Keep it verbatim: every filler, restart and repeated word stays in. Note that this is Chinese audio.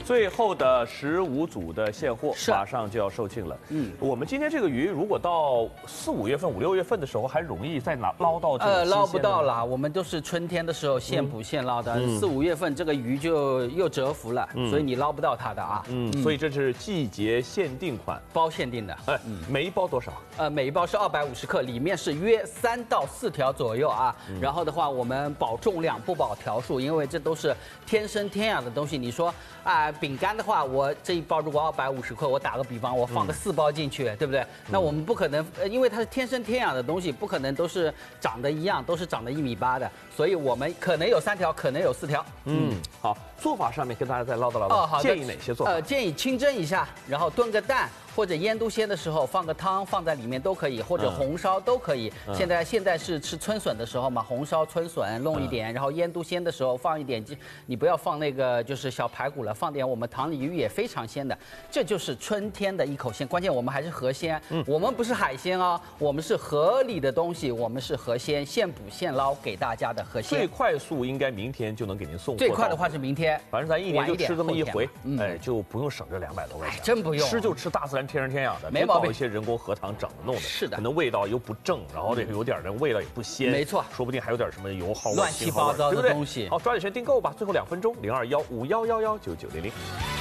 最后的十五组的现货是马上就要售罄了。 嗯， 我们今天这个鱼，如果到四五月份、五六月份的时候，还容易再拿捞到这个呃，捞不新鲜的吗。 到了，我们都是春天的时候现捕现捞的， 嗯四五月份这个鱼就又蛰伏了， 嗯所以你捞不到它的啊。 嗯，所以这是季节限定款， 包限定的， 哎，每一包多少？ 呃，每一包是二百五十克，里面是约三到四条左右啊。 嗯然后的话，我们保重量不保条数，因为这都是天生天养的东西。你说啊、饼干的话，我这一包如果二百五十克，我打个比方，我放个四包进去，对不对？那我们不可能，呃因为它是天生天养的东西，不可能都是长得一样，都是长得一米八的，所以我们可能有三条，可能有四条。 嗯，好，做法上面跟大家再唠叨唠叨。 哦，好的。 建议哪些做法？ 呃，建议清蒸一下，然后炖个蛋。或者腌笃鲜的时候放个汤放在里面都可以，或者红烧都可以。 嗯、 现在现在是吃春笋的时候嘛，红烧春笋弄一点，嗯、然后腌笃鲜的时候放一点，你不要放那个就是小排骨了，放点我们塘鲤鱼也非常鲜的，这就是春天的一口鲜。关键我们还是河鲜，嗯、我们不是海鲜哦，我们是河里的东西，我们是河鲜，现捕现捞给大家的河鲜。 最快速应该明天就能给您送货。 最快的话是明天， 反正咱一年就吃这么一回， 嗯、 哎，就不用省这两百多块钱。 真不用， 吃就吃大自然天然天养的， 没毛病。 一些人工核糖整的弄的， 是的， 可能味道又不正，然后这个有点的味道也不鲜， 没错， 说不定还有点什么油耗、 乱七八糟的东西。 好，抓紧时间订购吧，最后两分钟，零二幺五幺幺幺九九零零。